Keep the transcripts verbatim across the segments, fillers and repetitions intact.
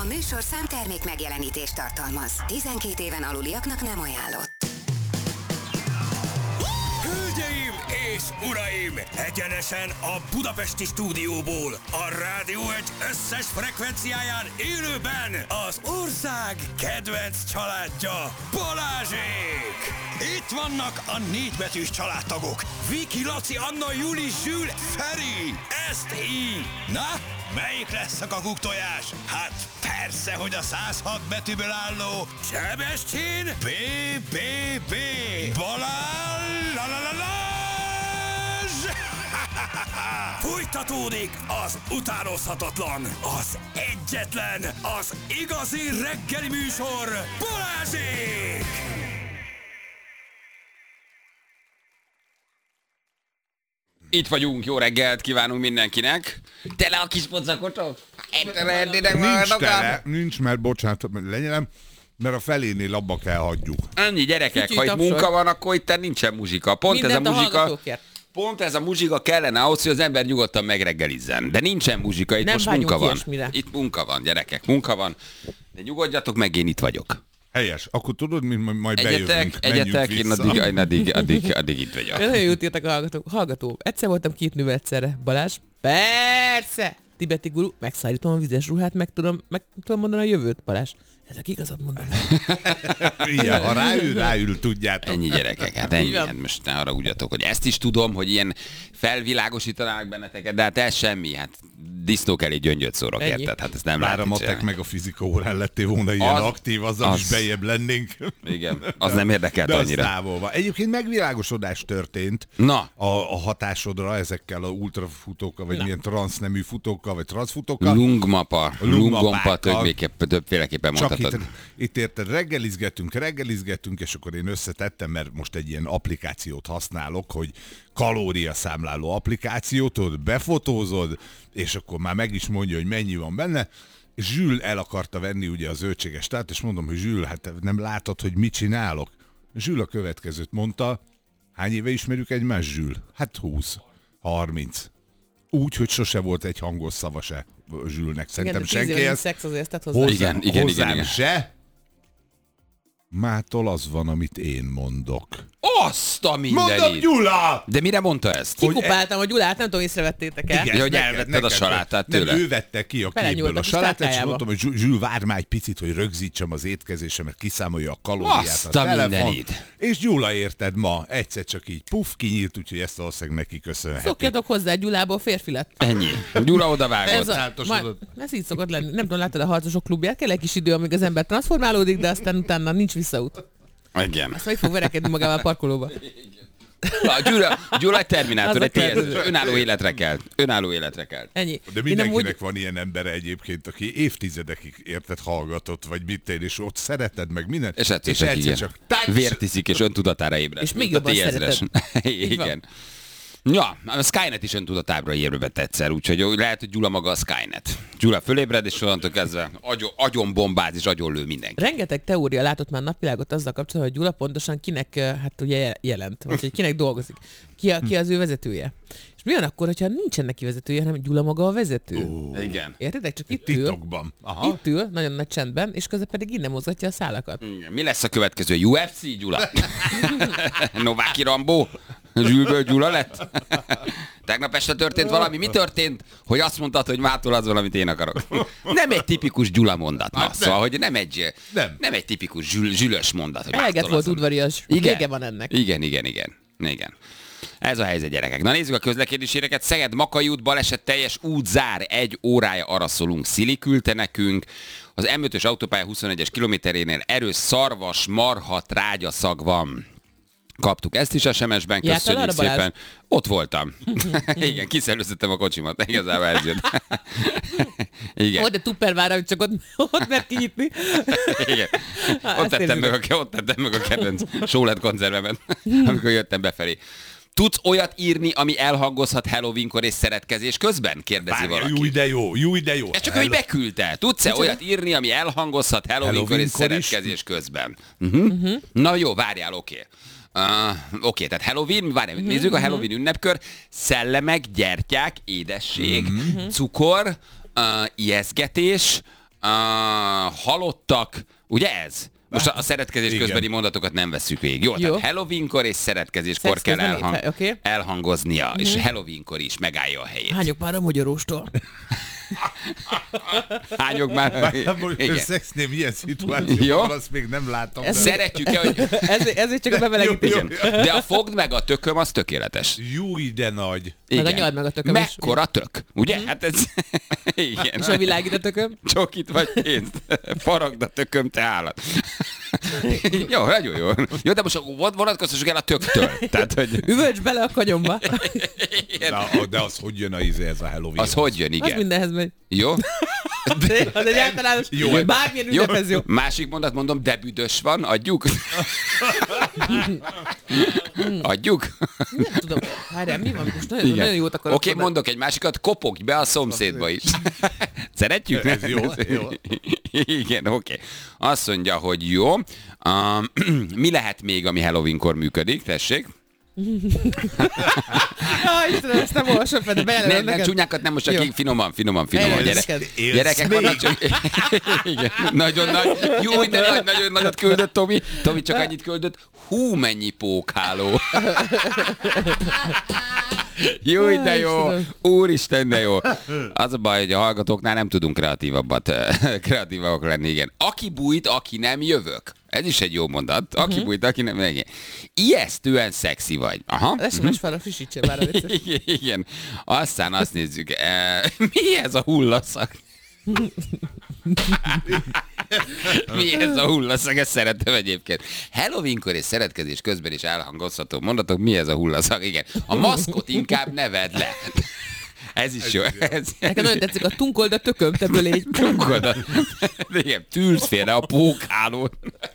A műsorszám termék megjelenítést tartalmaz. tizenkét éven aluliaknak nem ajánlott. Hölgyeim és uraim! Egyenesen a budapesti stúdióból, a Rádió egy összes frekvenciáján élőben az ország kedvenc családja, Balázsék! Itt vannak a négybetűs családtagok. Viki, Laci, Anna, Juli, Zsül, Feri. Ezt így. Na, melyik lesz a kakuktojás? Hát persze, hogy a száz hat betűből álló Sebestyén B B B Balázs! Fújtatódik az utánozhatatlan, az egyetlen, az igazi reggeli műsor, Balázsék! Itt vagyunk, jó reggelt kívánunk mindenkinek. Tele a kis pocakotok? Nincs tele, nincs, mert bocsánat, lenyelem, mert a felénél abba kell hagyjuk. Annyi gyerekek, Kicsit ha itt tapsol. munka van, akkor itt nincsen muzsika. Pont Mindent ez a a muzsika, hallgatókért. pont ez a muzsika kellene ahhoz, hogy az ember nyugodtan megreggelizzen. De nincsen muzsika, itt Nem most vágyunk munka van. ilyesmire. Itt munka van, gyerekek, munka van. De nyugodjatok meg, én itt vagyok. Helyes, akkor tudod, mint majd Egyetek, bejövünk, egyetek, én vissza. addig, én addig, addig, addig itt vagyok. Nagyon jót írtak a hallgatók. Hallgató, egyszer voltam két nővel egyszerre. Balázs? Persze! Tibeti guru, megszállítom a vizes ruhát, meg tudom, meg tudom mondani a jövőt, Balázs. Ezek igazat mondanak. Igen, ha ráül, ráül, tudjátok. Ennyi gyerekek, hát ennyi, Igen. hát most ne haragudjatok, hogy ezt is tudom, hogy ilyen felvilágosítanának benneteket, de hát ez semmi, hát disznók elé gyöngyöt szórok, Ennyi. érted? Hát ezt nem Bár a lehet matek csinálni. meg a fizika órán lettél volna ilyen Az- aktív, azzal az- is bejjebb lennénk. Igen, az nem érdekelt De az annyira. távol van. Egyébként megvilágosodás történt Na. a, a hatásodra ezekkel a ultrafutókkal, vagy milyen transznemű futókkal, vagy transzfutókkal. Lungmapa, lungompa, Lungmapákkal. többéképp- többféleképpen Csak mondhatod. itt, itt érted, reggelizgetünk, reggelizgetünk, és akkor én összetettem, mert most egy ilyen applikációt használok, hogy kalóriaszámláló applikációt, tudod, befotózod, és akkor már meg is mondja, hogy mennyi van benne. És Zsül el akarta venni ugye a zöldséges tát, és mondom, hogy Zsül, hát nem látod, hogy mit csinálok? Zsül a következőt mondta, hány éve ismerjük egymást, Zsül? Hát húsz, harminc. Úgy, hogy sose volt egy hangos szava se Zsülnek. Szerintem Igen, de tíz senki éves ezt szex azért tett hozzá. hozzám, Igen, igen, hozzám igen, igen. se. Mától az van, amit én mondok. Azt a Mondom, mindenit! Gyula! De mire mondta ezt? Kikupáltam a Gyulát, nem tudom, észrevettétek el. Ja, hogy elvetted a salátát tőle. Nem, ő vette ki a képből Belenyúlt a a kis salátát, és tálkájába. mondtam, hogy Zsül, Zsül, várj már egy picit, hogy rögzítsem az étkezésemet, kiszámolja a kalóriát. Azt a mindenit. És Gyula, érted, ma egyszer csak így puff, kinyílt, úgyhogy ezt valószínűleg neki köszönheti. Szokjatok hozzá, Gyulából férfi lett. Ennyi. Gyula oda vágott. Ez, a, Változtatod. majd, ez így szokott lenni. Nem tudom, láttad a harcosok klubját? Kell egy kis idő, amíg az ember transformálódik, de aztán utána nincs visszaút. Igen. Azt meg fog verekedni magával a parkolóba. A Gyula, Gyula egy terminátor, Az a egy té es. terminátor. Önálló életre kelt. Önálló életre kelt. Ennyi. De Én nem mindenkinek úgy- van ilyen embere egyébként, aki évtizedekig érted hallgatott, vagy mit tél, és ott szereted meg mindent. És egyszer és csak, egyszer igen. csak tács! Vért iszik, és öntudatára ébred. És még mint a jobban té ezres. Igen. Ja, a Skynet is öntudatára ébredt egyszer, úgyhogy lehet, hogy Gyula maga a Skynet. Gyula fölébred, és onnantól kezdve agyon, agyon bombáz, és agyon lő mindenki. Rengeteg teória látott már napvilágot azzal kapcsolatban, hogy Gyula pontosan kinek eh, hát ugye jelent, vagy hogy kinek dolgozik. Ki, a, ki az ő vezetője. És mi van akkor, hogyha nincsen neki vezetője, hanem Gyula maga a vezető? Oh. Igen. Értedek? Csak itt ül, Titokban. Aha. itt ül, nagyon nagy csendben, és közben pedig innen mozgatja a szálakat. Igen. Mi lesz a következő? U F C, Gyula? Nováki Rambó? Zsülből Gyula lett? Tegnap este történt valami? Mi történt? Hogy azt mondtad, hogy mától az valamit én akarok. Nem egy tipikus Gyula mondat. Na, Hát szóval, hogy nem egy, Nem. nem egy tipikus zsül, zsülös mondat. Hogy Eleget mától volt az- udvarias, Igen. vége van ennek. Igen, igen, igen. Igen. Ez a helyzet, gyerekek. Na nézzük a közlekedési híreket. Szeged-Makai út baleset, teljes útzár, egy órája arra szólunk. Szili küldte nekünk. Az M ötös autópálya huszonegyes kilométerénél erős szarvas, marha, trágyaszag van. Kaptuk ezt is es em es-ben, Jártál köszönjük arra, Balázs? szépen. Ott voltam. Igen, kiszellőztettem a kocsimat, igazából ez jött. Igen. Ó, de Tupperware, hogy csak ott, ott mert kinyitni. Igen. Hát, Ott tettem, tényleg. meg a, ott tettem meg a kedvenc sólet konzervemet, amikor jöttem befelé. Tudsz olyat írni, ami elhangozhat Halloweenkor és szeretkezés közben? Kérdezi Várja, valaki. jó, de jó, jó, de jó. Ez csak, hogy beküldte. Tudsz-e olyat írni, ami elhangozhat Halloweenkor és Halloweenkor is? szeretkezés közben? Uh-huh. Uh-huh. Na jó, várjál, oké. Okay. Uh, Oké, okay, tehát Halloween, várjál, uh-huh, nézzük a Halloween ünnepkör. Szellemek, gyertyák, édesség, uh-huh. cukor, uh, ijesztgetés, uh, halottak, ugye ez? Most a, a szeretkezés Igen. közbeni mondatokat nem vesszük végig. Jó, Jó. tehát Halloweenkor és szeretkezéskor Szex kell közben elhang, épp, oké. elhangoznia, mm-hmm. és Halloweenkor is megállja a helyét. Hányok már a magyaróstól? Hányok már? Most Igen. szexnél milyen Jó. szituációban, azt még nem látom. Ez- de- Szeretjük-e, hogy... Ezért, ezért csak a bemelegítés. Jó, jó. De a fogd meg a tököm, az tökéletes. Júj, de nagy. Meg a nyald meg a tököm is. Mekkora tök, ugye? Hát ez... Igen. És a világít a tököm? Csokit vagy pénzt. Faragd a tököm, te állat. Jó, nagyon jó. Jó, de most vonatkoztassuk el a töktől. Tehát, hogy... Üvölts bele a kanyomba. De, de az hogy jön a íze, ez a Halloween? Az hogy jön, Az igen. mindenhez megy. Jó? De az egy általános, Jó. bármilyen Jó? ünnephez jó. Másik mondat mondom, de büdös van, adjuk? Adjuk? Nem tudom, várjál, mi van? Most nagyon, nagyon jót akarok. Oké, okay, mondok egy másikat, kopogj be a szomszédba is. Szeretjük? Ez jó, jó. Igen, oké. Okay. Azt mondja, hogy jó. Um, mi lehet még, ami Halloweenkor működik? Tessék. Ah, Istenem, ezt nem olvasom fel, de bejelölöm Nem, nem, neked. csúnyákat nem, most csak Jó. így finoman, finoman, finoman. Bejelölöm Gyere. neked. Élsz Gyerekek még? vannak, csak... Igen, nagyon nagy. Jó, de nagy, nagyon nagyot küldött Tomi. Tomi csak annyit küldött. Hú, mennyi pókháló. Jó, de jó. Úristen, de jó. Az a baj, hogy a hallgatóknál nem tudunk kreatívabbat, kreatívabbak lenni, igen. Aki bújt, aki nem jövök. Ez is egy jó mondat. Aki uh-huh. bújt, aki nem igen. Ijesztően szexi vagy. Aha. Az es em es fel a frissítsél már a vicces. Igen, igen. Aztán azt nézzük. E, mi ez a hullaszak? Mi ez a hullaszak? Ezt szeretem egyébként. Halloweenkor és szeretkezés közben is elhangozható mondatok. Mi ez a hullaszak? Igen. A maszkot inkább ne vedd le. Ez is jó. Ez, Nekem nagyon tetszik a tunkold a tököm, te bölégy. Tunkodat. Igen, tűrsz félre a pókhálót.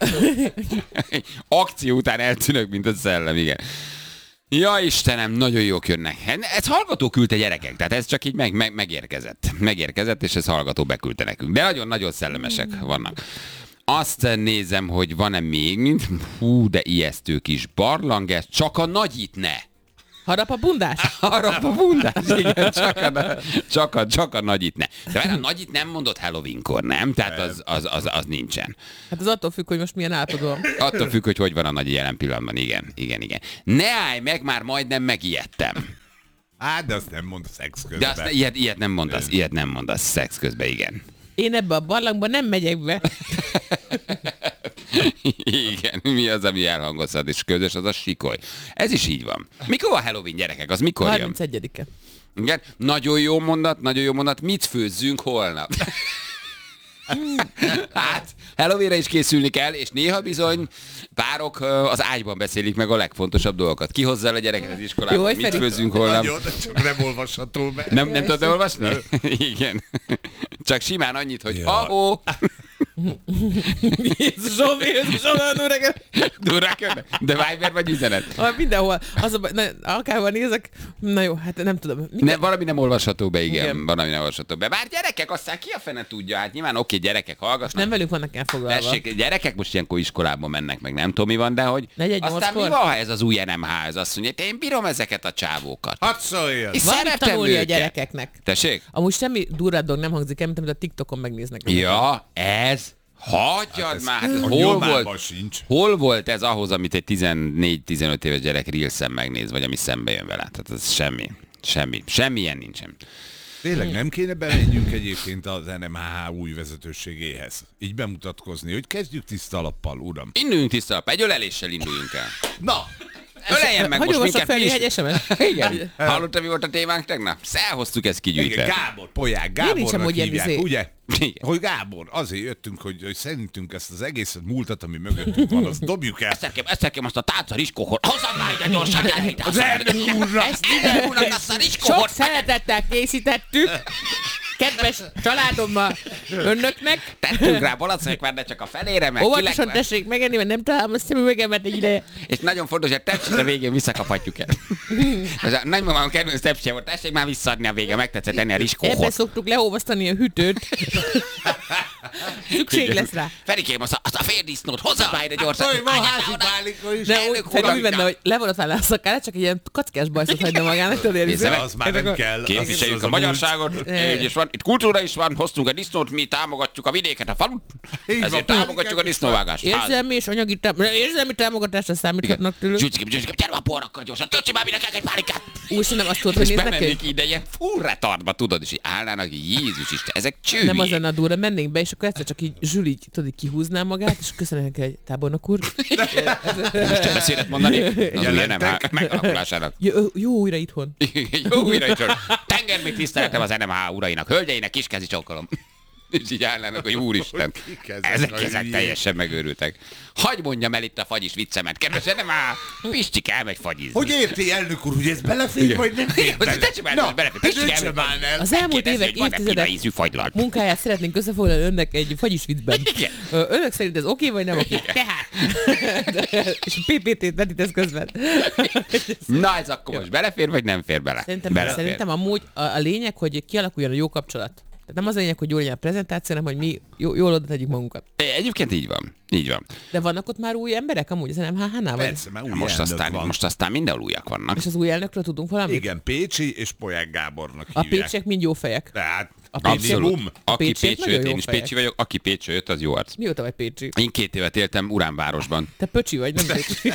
Akció után eltűnök, mint a szellem, igen. Ja, Istenem, nagyon jók jönnek. Ez hallgató küldte gyerekek, tehát ez csak így meg, meg, megérkezett. Megérkezett, és ez hallgató beküldte nekünk. De nagyon-nagyon szellemesek vannak. Azt nézem, hogy van-e még, mint hú, de ijesztő kis barlang, ez csak a nagyit ne. Harap a bundás? Harap a bundás, igen, csak a, csak a, csak a nagyit ne. De várj, a nagyit nem mondott Halloweenkor, nem? Tehát az, az, az, az nincsen. Hát az attól függ, hogy most milyen állapotban van. Attól függ, hogy hogy van a nagy jelen pillanatban, igen, igen, igen. Ne állj meg, már majdnem megijedtem. Á, de azt nem mond a szex közben. De azt ne, ilyet, ilyet nem mondasz, ilyet nem mondasz szex közben, igen. Én ebbe a barlangba nem megyek be. Igen, mi az, ami elhangozhat, és közös, az a sikoly. Ez is így van. Mikor van Halloween, gyerekek? Az mikor jön? harmincegyedike. Igen, nagyon jó mondat, nagyon jó mondat. Mit főzzünk holnap? Hát, Halloweenre is készülni kell, és néha bizony párok az ágyban beszélik meg a legfontosabb dolgokat. Ki hozza el a gyereket az iskolába? Jó, hogy Mit Feri? főzzünk holnap? Nagyon, csak nem olvasható be. Nem, nem tudod olvasni? Igen. Csak simán annyit, hogy Ja. ahó. Jézusom, Jézusom, nagyon öreg. Durrák jönnek? De Viber vagy üzenet? Ah, mindenhol. Az a baj, na, akárhol nézek, na jó, hát nem tudom. Minden... Ne, valami nem olvasható be, igen. Igen. Valami nem olvasható be. Bár gyerekek, aztán ki a fene tudja? Hát nyilván oké, gyerekek hallgatnak. Nem velünk vannak elfoglalva. Tessék, gyerekek most ilyenkor iskolába mennek, meg nem tudom mi van, de hogy Negyed aztán nyolckor? mi van, ha ez az új en em há, ez azt mondja, én bírom ezeket a csávókat. Hadd szóljon! És Valamit szeretem tanulni a őket. gyerekeknek. Tessék? Amúgy semmi durrább dolog nem hangzik el, mint amit a TikTokon megnéznek. Ja, ez... Hagyjad ez már, a hol nyomában volt, sincs. hol volt ez ahhoz, amit egy tizennégy-tizenöt éves gyerek Reelsen megnéz, vagy ami szembe jön vele? Tehát ez semmi, semmi, semmilyen nincsen. Tényleg nem kéne bemenjünk egyébként az en em há há új vezetőségéhez. Így bemutatkozni, hogy kezdjük tiszta alappal, uram. Induljunk tiszta, egy öleléssel induljunk el. Na! Öleljen meg Hogy most olvassa minket fel mi is. egy es em es? Igen. Hallottad, mi volt a témánk tegnap? Szelhoztuk ezt Igen, kigyűjtve. Gábor, Polyák, Miért nincs Gábornak amúgy ilyen hívják, izé? ugye? Igen. Hogy Gábor, azért jöttünk, hogy, hogy szerintünk ezt az egészet múltat, ami mögöttünk van, azt dobjuk el. Eszerkem, eszerkem azt a tálca riskóhort. Hozzad már ide gyorsan, elhitt Az erdő úrra! Ezt ide úrnak azt a Sok riskóhort. szeretettel készítettük. Kedves családommal önöknek. Tettünk rá balacekvár, de csak a felére, meg Óvatosan kilek. tessék megenni, mert nem találom a szemüvegemet egy ideje. És nagyon fontos, hogy a tepsit a végén visszakaphatjuk el. Ez a nagymamám kedvenc tepsije volt, tessék már visszaadni a vége, megtetszett enni a Ebben riskóhort. szoktuk leolvasztani a hűtőt. Szükség lesz rá. Ferikém, azt a, azt a fél disznót hozzá már ide gyorsan. Hogy van házi pálika is. De úgy Feri mi benne, hogy levonatválná a szakállát, csak egy ilyen kackás bajszot hagyna magának, tudod érni. Nézze meg, Az már nem kell. Képviseljük a magyarságot, és van, itt kultúra is van, hoztunk a disznót, mi támogatjuk a vidéket, a falut, ezért támogatjuk a disznóvágást. Érzelmi és anyagi támogatásra, érzelmi támogatásra számíthatnak tőlük. Zsücsikém, zsücsikém, gyere már porrakkal gyorsan, töltsi már mi nekünk egy pálinkát. Úgy sem nem azt tudod, hogy És néznek bemennék ki. ide ilyen full retardba, tudod, és így állnának, Jézus Isten, ezek csőjék. Nem az lenne a durva, mennénk be, és akkor egyszer csak így Zsül így, tudod, így kihúzná magát, és köszönjük egy tábornok úr. Most csak beszédet mondani? Az ugye nem áll megalakulásának. Jó, jó újra itthon. Jó, újra is. Tengermély tiszteletem az en em há urainak, hölgyeinek, kiskezi csókolom. És így állnának, hogy úristen, ezek, ezek teljesen megőrültek. Hagy mondjam el itt a fagyis viccemet, kedves en em há, Pistik elmegy fagyizni. Hogy érti, elnök úr, hogy ez belefér, vagy nem fér bele? Na, Pistik elmegy. Az elmúlt évek, évtizedek munkáját szeretnénk összefoglalni önnek egy fagyis viccben. Igen. Ö, Önök szerint ez oké, vagy nem oké? Tehát. És a pé pé té-t vetítesz közben. Na ez akkor most belefér, vagy nem fér bele? Szerintem, Belefér. szerintem amúgy a, a lényeg, hogy kialakuljon a jó kapcsolat. Tehát nem az a lényeg, hogy jól legyen a prezentáció, hanem hogy mi jó, jól oda tegyük magunkat. Egyébként így van. Így van. De vannak ott már új emberek amúgy az en em há hánál? Vagy? Persze, már új Most elnök aztán, van. most aztán mindenhol újak vannak. És az új elnökről tudunk valamit? Igen, Pécsi és Polyák Gábornak A hívják. pécsiek mind jó fejek. Tehát A pécsiek- minimum. Aki pécsiek Pécsről nagyon jött, jó én is fejek. Pécsi vagyok, aki Pécsről jött, az jó arc. Mióta vagy pécsi? Én két évet éltem Uránvárosban. Te pöcsi vagy, nem pécsi.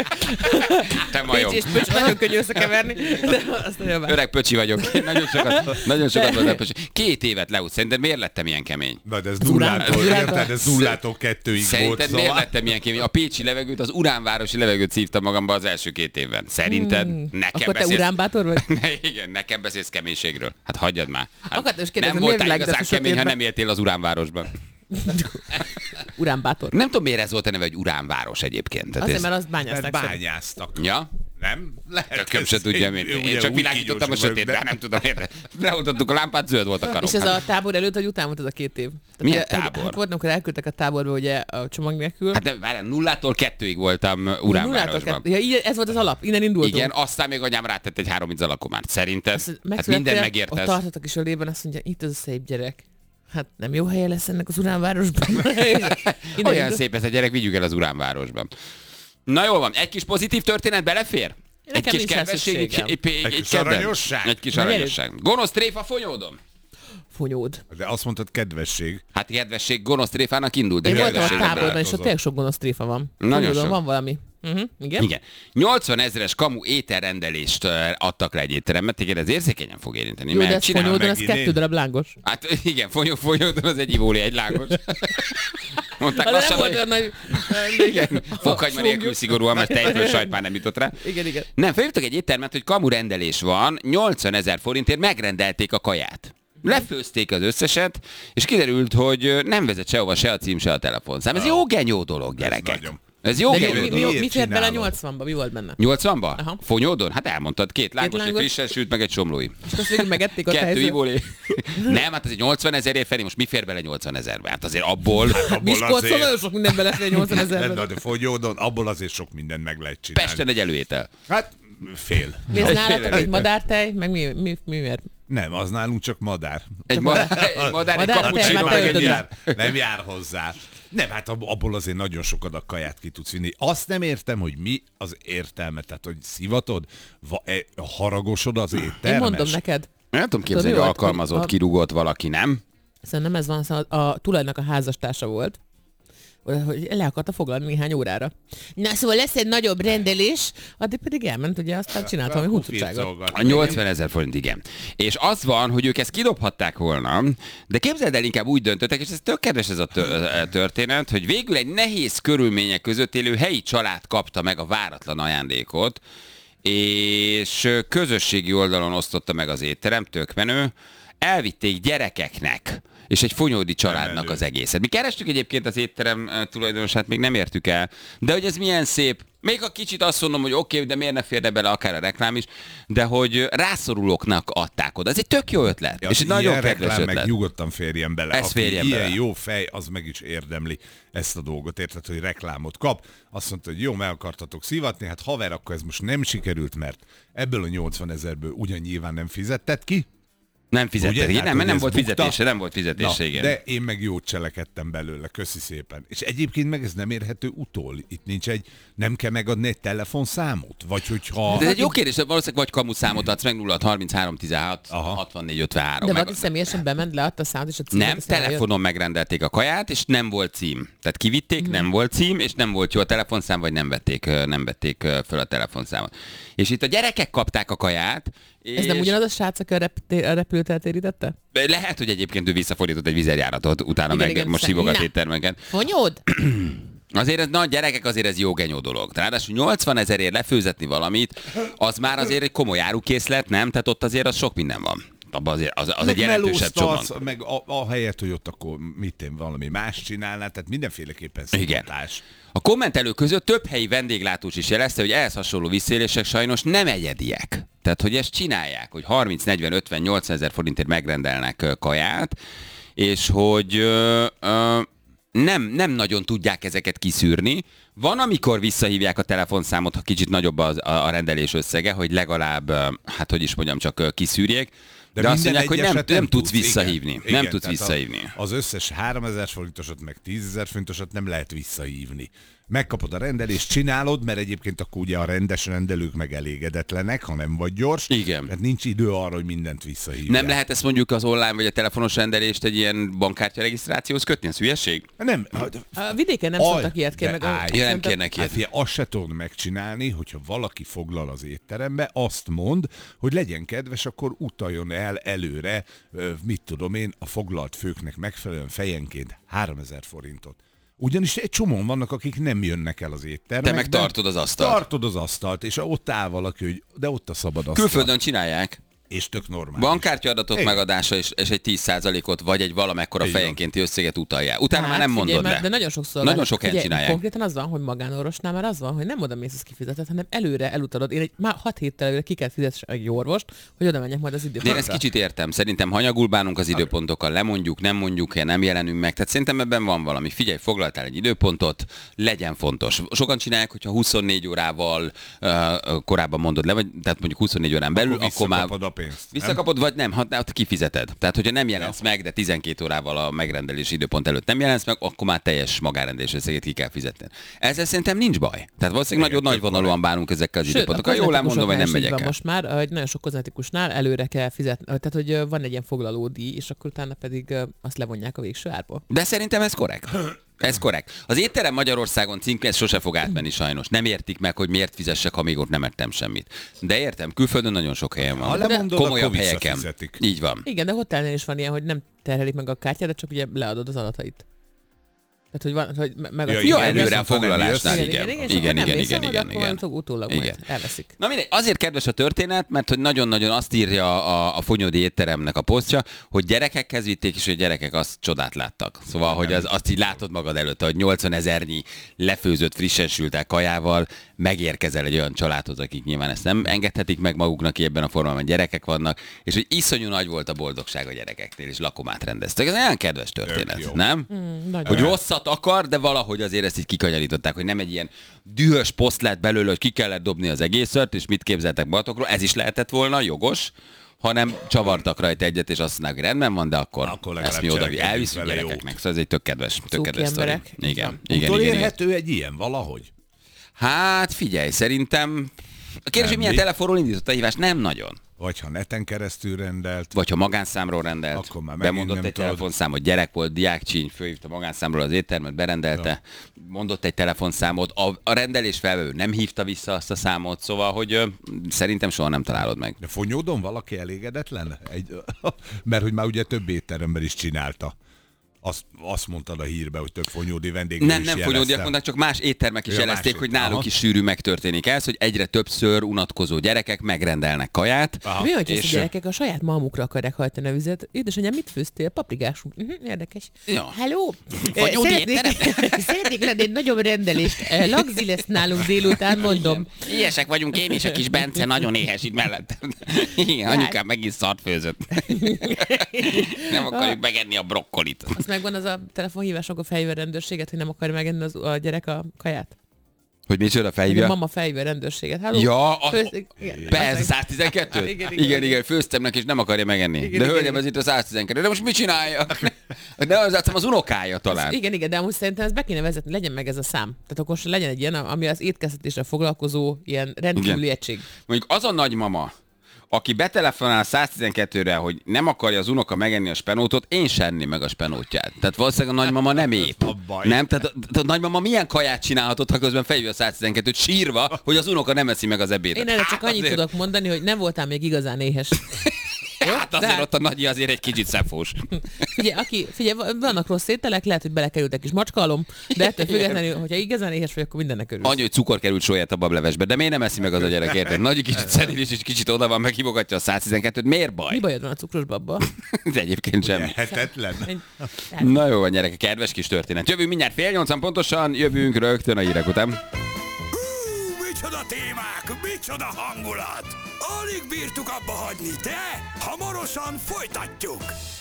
Te majom. Pécsi és pöcsi nagyon könnyű összekeverni. De azt nagyon bár. Öreg pöcsi vagyok. Én nagyon sokat, nagyon sokat voltam pöcsi. Két évet leút. Szerinted miért lettem ilyen kemény? Na, de ez urán- nullától, urán- érted? Ez nullától kettőig volt, Szerinted miért szóval. lettem ilyen kemény? A pécsi levegőt, az uránvárosi levegőt szívtam magamba az első két évben. Szerinted? Hmm. Nekem Akkor te beszélsz... uránbátor vagy? Ne, igen, nekem beszélsz keménységről. Hát hagyjad már. Hát Akartam is kérdezni, nem miért voltál világítasz igazán a kemény, ha sötétben? nem éltél az uránvárosban. Uránbátor. Nem tudom, miért ez volt a neve, hogy uránváros egyébként. Tehát Azért, ez... mert azt Mert bányázták. szerint. bányáztak. Ja? Nem? Lehet. Tököm ez se tudja, egy- miért. ugye Én csak úgy világítottam a kígyós vagyok, sötétben, de- nem tudom miért. Beoltottuk a lámpát, zöld volt a karom. És ez a tábor előtt, hogy után volt ez a két év? Tehát Milyen ugye, tábor? Hát volt, amikor elküldtek a táborba ugye a csomag nélkül. Hát de várjál, nullától kettőig voltam Nullától Uránvárosban. kett- Ja, így- ez volt az alap, innen indultunk. Igen, aztán még anyám rátett egy három alakomárt. Szerinted? Azt Hát megszülettél, minden megérte ott ez. tartottak is a lében, azt mondja, itt az a szép gyerek. Hát nem jó helye lesz ennek az Uránvárosban. Innen Olyan indul- szép ez a gyerek, vigyük el az Uránvárosban. Na jól van, egy kis pozitív történet belefér? Egy Nekem kis nincs rá kedvesség, egy, szükségem. egy, egy, Egy kis kedvenc. aranyosság? Egy kis Na, gyerünk. aranyosság. Gonosz tréfa fonyódom? Fonyód. De azt mondtad kedvesség. Hát kedvesség gonosz tréfának indult, de Én voltam a kedvesség. táborban, és ott változott. tényleg sok gonosz tréfa van. Nagyon Fonyódon sok. van valami. Uh-huh. Igen? Igen. nyolcvan ezeres kamu ételrendelést ö, adtak le egy étteremben, téged ez érzékenyen fog érinteni. Jó, de mert ez csinálom Fonyódon, meg. az megint kettő én. darab lángos. Hát igen, fonyó, fonyódon az egy ivóli, egy lángos. Mondták De nem lassan, volt olyan hogy... nagy... Igen, fokhagyma nélkül szigorúan, mert tejföl sajt már nem jutott rá. Igen, igen. Nem, felhívtak egy éttermet, hogy kamu rendelés van, nyolcvan ezer forintért megrendelték a kaját. Lefőzték az összeset, és kiderült, hogy nem vezet sehova se a cím, se a telefonszám. Ez jó genyó dolog, gyerekek. nagyon. Ez jó De genyó mi, mi, dolog. mi, Miért mi fért bele csinálod? nyolcvanba? Mi volt benne? nyolcvanba? Aha. Fonyódon? Hát elmondtad, két lángos, egy lángos. frissen sült, meg egy somlói. És azt végül megették a Kettő helyzet. ivóli. Nem, hát ez egy nyolcvan ezerért felé, most mi fér bele nyolcvan ezerbe? Hát azért abból... Abból Miskolcon azért- nagyon sok minden belefér nyolcvan Na, ezerben. de Fogyódon, abból azért sok mindent meg lehet csinálni. Pesten egy előétel. Hát fél. Mi ez Egy nálatok fél egy madártej? Meg mi, mi, mi miért? Nem, az nálunk csak madár. Egy madár, egy madár, egy Madár, kapucsinó, te már meg te egy öltöd ilyen. le. Nem jár hozzá. Nem, hát ab- abból azért nagyon sokat a kaját ki tudsz vinni. Azt nem értem, hogy mi az értelme. Tehát, hogy szivatod, va- e, haragosod az éttermes. Én mondom neked. Nem tudom képzelni, Tudod, hogy mi volt, alkalmazott, hogy a- kirúgott valaki, nem? Szerintem ez van, szóval a tulajnak a házastársa volt, hogy le akarta foglalni néhány órára. Na szóval lesz egy nagyobb rendelés, addig pedig elment, ugye aztán csinált valami huncutságot. A nyolcvan ezer forint, igen. És az van, hogy ők ezt kidobhatták volna, de képzeld el, inkább úgy döntöttek, és ez tök kedves ez a tö- történet, hogy végül egy nehéz körülmények között élő helyi család kapta meg a váratlan ajándékot, és közösségi oldalon osztotta meg az étterem, tök menő, elvitték gyerekeknek, és egy fonyódi családnak Emelő. az egészet. Mi kerestük egyébként az étterem eh, tulajdonosát, még nem értük el, de hogy ez milyen szép. Még a kicsit azt mondom, hogy oké, okay, de miért ne férne bele akár a reklám is, de hogy rászorulóknak adták oda. Ez egy tök jó ötlet, Ja, és egy ilyen nagyon kedves reklám ötlet. meg nyugodtan férjen bele. Ez Aki férjen ilyen bele. jó fej, az meg is érdemli ezt a dolgot. Érted, hogy reklámot kap. Azt mondta, hogy jó, meg akartatok szivatni, hát haver, akkor ez most nem sikerült, mert ebből a nyolcvan ezerből ugyan nyilván nem fizetted ki, Nem fizetett. Ugye? Nem, Tehát, mert hogy nem ez volt bukta. fizetése, nem volt fizetése, Na, igen. de én meg jót cselekedtem belőle, köszi szépen. És egyébként meg ez nem érhető utol. Itt nincs egy, nem kell megadni egy telefonszámot? Vagy hogyha... De ez egy jó kérdés, valószínűleg vagy kamuszámot adsz meg nulla hat harminchárom tizenhat Aha. hatvannégy ötvenhárom. De meg- valaki személyesen bement, leadta a számot, és a címet, Nem, aztán eljött? telefonon megrendelték a kaját, és nem volt cím. Tehát kivitték, nem volt cím, és nem volt jó a telefonszám, vagy nem vették, ö, nem vették ö, föl a telefonszámot. És itt a gyerekek kapták a kaját, és Ez nem ugyanaz a srác, aki a, repté- a repülőt eltérítette? lehet, hogy egyébként ő visszafordított egy vizerjáratot, utána Igen, meg igen, most szerint- hívogat Na. éttermeket. Fonyód? Azért ez, na gyerekek, azért ez jó genyó dolog. Ráadásul nyolcvan ezerért lefőzetni valamit, az már azért egy komoly árukészlet, nem? Tehát ott azért az sok minden van. Abban azért az, az egy jelentősebb csomag. meg a, a helyet, hogy ott akkor mit én valami más csinálnál, tehát mindenféleképpen Igen. szokatás. A kommentelők között több helyi vendéglátós is jelezte, hogy ehhez hasonló visszaélések sajnos nem egyediek. Tehát, hogy ezt csinálják, hogy harminc, negyven, ötven, nyolcvan ezer forintért megrendelnek ö, kaját, és hogy ö, ö, nem, nem nagyon tudják ezeket kiszűrni. Van, amikor visszahívják a telefonszámot, ha kicsit nagyobb az, a, a rendelés összege, hogy legalább, ö, hát hogy is mondjam, csak ö, kiszűrjék. De, de azt minden mondják, hogy nem, egyeset nem tudsz igen. visszahívni. Igen, nem igen, tudsz tehát visszahívni. A, az összes háromezer forintosat, meg tízezer forintosat nem lehet visszahívni. Megkapod a rendelést, csinálod, mert egyébként akkor ugye a rendes rendelők meg elégedetlenek, ha nem vagy gyors. Igen. Tehát nincs idő arra, hogy mindent visszahívják. Nem lehet ezt mondjuk az online vagy a telefonos rendelést egy ilyen bankkártya regisztrációhoz kötni? Ez hülyeség? Nem. A vidéken nem Aj, szoktak ilyet kérni, de meg a... állj. Ja, nem szerintem- kérnek Hát ilyet. figyelj, azt se tudod megcsinálni, hogyha valaki foglal az étterembe, azt mond, hogy legyen kedves, akkor utaljon el előre, ö, mit tudom én, a foglalt főknek megfelelően fejenként háromezer forintot. Ugyanis egy csomóan vannak, akik nem jönnek el az étterembe. Te meg tartod az asztalt. Tartod az asztalt, és ott áll valaki, hogy de ott a szabad asztal. Külföldön csinálják. És tök normális. Bankkártya adatok Igen. megadása és, és egy tíz százalékot vagy egy valamekkora Így van. fejenkénti összeget utalják. Utána már Hát, nem figyelj, mondod mert- le. De nagyon sokszor Nagyon van. sok helyen Figyelj, csinálják. Konkrétan az van, hogy magánorvosnál már az van, hogy nem oda mész, az kifizetett, hanem előre elutalod. Én egy már hat héttel előre ki kell fizetni egy orvost, hogy oda menjek majd az De én időpontra. ezt kicsit értem. Szerintem hanyagul bánunk az időpontokkal, lemondjuk, nem mondjuk, nem jelenünk meg. Tehát szerintem ebben van valami. Figyelj, foglaltál egy időpontot, legyen fontos. Sokan csinálják, hogyha huszonnégy órával uh, korábban mondod le, vagy tehát mondjuk huszonnégy órán belül, Akkor akkor, már visszakapod a pénzt, nem? visszakapod, vagy nem, ha ott kifizeted. Tehát, hogyha nem jelensz meg, de tizenkét órával a megrendelési időpont előtt nem jelensz meg, akkor már teljes magánrendelés összeget ki kell fizetni. Ezzel szerintem nincs baj. Tehát valószínűleg Igen, nagyon tök nagyvonalúan bánunk ezekkel az Sőt, a időpontokkal. Jól mondom, vagy nem kozmetikusoknál is így megyek van el. most már, hogy nagyon sok kozmetikusnál előre kell fizetni, tehát hogy ö, van egy ilyen foglalódíj, és akkor utána pedig ö, azt levonják a végső árból. De szerintem ez korrekt. Ez korrekt. Az étterem Magyarországon címke, ez sose fog átmenni sajnos. Nem értik meg, hogy miért fizessek, ha még ott nem ettem semmit. De értem, külföldön nagyon sok helyen Ha van. lemondod, Komolyabb akkor helyeken. visszafizetik. Így van. Igen, de hotelnél is van ilyen, hogy nem terhelik meg a kártyádat, csak ugye leadod az adatait. Tehát, hogy van, hogy me- meg Ja, a Jó, igen, előre a viszont, ha nem foglalásnál, jössz- igen. igen, Igen, és akkor igen, nem igen, mész el, igen, de igen, akkor igen. utólag, utólag Igen. majd elveszik. Na mindegy, azért kedves a történet, mert hogy nagyon-nagyon azt írja a, a Fonyódi étteremnek a posztja, hogy gyerekekhez vitték, és hogy gyerekek azt csodát láttak. Szóval, hogy az, azt így látod magad előtt, hogy nyolcvan ezernyi lefőzött, frissen sült el kajával megérkezel egy olyan családhoz, akik nyilván ezt nem engedhetik meg maguknak, ebben a formában gyerekek vannak, és hogy iszonyú nagy volt a boldogság a gyerekeknél, és lakomát rendeztek. Ez olyan kedves Tök történet, jó. nem? Mm, nagyon. Hogy rosszat akar, de valahogy azért ezt így kikanyarították, hogy nem egy ilyen dühös poszt lett belőle, hogy ki kellett dobni az egészet, és mit képzeltek magatokról, ez is lehetett volna, jogos, hanem csavartak rajta egyet, és azt mondták, hogy rendben van, de akkor, Akkor legalább ezt mi oda cselekedjünk elviszünk vele gyerekeknek. Szóval ez egy tök kedves, tök Cuki kedves sztori. emberek. Igen, Igen. igen, igen, igen. Utolérhető egy ilyen valahogy? Hát figyelj, szerintem a kérdés, hogy Nem, milyen mi? telefonról indított a hívást? Nem nagyon. Vagy ha neten keresztül rendelt, Vagy ha magánszámról rendelt, Akkor már megint bemondott nem egy tudod. telefonszámot, gyerek volt, diákcsíny, fölhívta magánszámról az éttermet, berendelte, ja. mondott egy telefonszámot, a, a rendelés felvevő nem hívta vissza azt a számot, szóval, hogy ö, szerintem soha nem találod meg. de Fonyódon valaki elégedetlen? Egy, mert hogy már ugye több étteremben is csinálta. Azt, azt mondtad a hírbe, hogy több fonyódi vendéglő Nem, is nem jelezte. fonyódiak mondták, csak más éttermek is Ja, jelezték, más hogy éttermek. náluk Aha. is sűrű megtörténik ez, hogy egyre többször unatkozó gyerekek megrendelnek kaját. Aha. Mi, hogy és- ezt a gyerekek a saját malmukra akarják hajtani a vizet? Édesanyám, mit főztél? Paprikás. Uh-huh, érdekes. Ja. Hello! Vagy jó Szeretnék, szeretnék lenni egy nagyobb rendelést. Eh, Lagzi lesz nálunk délután, mondom. Ilyesek vagyunk, én és a kis Bence nagyon éhes itt mellettem. Igen, anyukám megint szart főzött. Nem akarjuk megenni a brokkolit. Azt megvan az a telefonhívás, akkor felhívja a rendőrséget, hogy nem akar megenni az, a gyerek a kaját? Hogy micsoda A felhívja? mama felhívja a rendőrséget. Halló? Ja, a- Főz... igen, Persze, az- száz tizenkettő? Igen, Igen, igen, igen, igen. főztem neki, és nem akarja megenni. Igen, De igen, hölgyem, igen. ez itt a száz tizenkettő. De most mit csinálja? De az látszom az unokája talán. Igen, igen, de amúgy szerintem ezt be kéne vezetni, legyen meg ez a szám. Tehát akkor se legyen egy ilyen, ami az étkeztetésre foglalkozó ilyen rendkívüli Igen. egység. Mondjuk az a nagymama, aki betelefonál száz tizenkettőre, hogy nem akarja az unoka megenni a spenótot, én sem enni meg a spenótját. Tehát valószínűleg a nagymama nem ép. A baj. Nem? Tehát a, a nagymama milyen kaját csinálhatott, ha közben felhívja a száz tizenkettőt sírva, hogy az unoka nem eszi meg az ebédet. Én erre csak annyit azért, tudok mondani, hogy nem voltál még igazán éhes. Hát azért Tehát- ott a nagyi azért egy kicsit szefós. Figyelj, aki, figyelj, vannak rossz ételek, lehet, hogy belekerültek is macskalom, de ettől függetlenül, hogyha igazán éhes vagy, akkor mindennek örülsz. Annyi, hogy cukor került sóját a bablevesbe, de miért nem eszi meg az a gyerek, érted? Nagy kicsit szedilis, és kicsit oda van, meghívogatja a száz tizenkettőt. Miért Mi baj? bajod van a cukros babba? De egyébként semmi. Lehetetlen. Egy- Na jó van, gyerekek, kedves kis történet. Jövünk mindjárt fél nyolcan pontosan, jövünk rögtön a hírek után. Hú, micsoda témák, micsoda hangulat! Alig bírtuk abba hagyni, de hamarosan folytatjuk!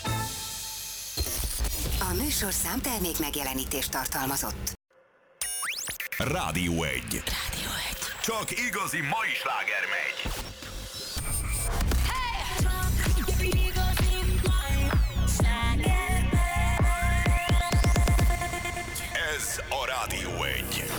A műsorszám termék megjelenítést tartalmazott. Rádió egy. Rádió egy. Csak igazi mai sláger megy. Ez a Rádió egy.